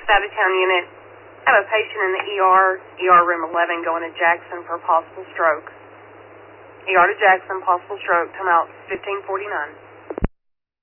out-of-town unit. I have a patient in the ER room 11 going to Jackson for possible stroke. ER to Jackson, possible stroke, come out 1549.